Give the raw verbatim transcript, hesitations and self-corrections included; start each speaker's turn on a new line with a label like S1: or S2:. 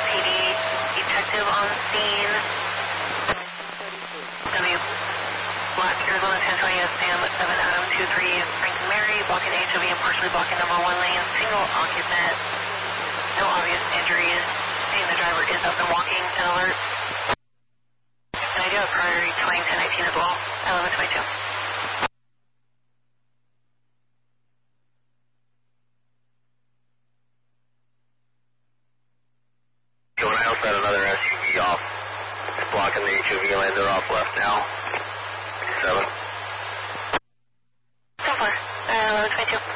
S1: P D detective on scene. W. Black Arizona ten twenty S Sam seven Adam two three Franklin Mary, blocking H O V and partially blocking number one lane, single occupant, no obvious injuries, seeing the driver is up and walking and alert. And I do have priority twenty ten nineteen as well, eleven twenty-two.
S2: So when I also had another S U V off, it's blocking the H O V lane, they're off left now. seven.
S1: So far, uh, eleven twenty-two.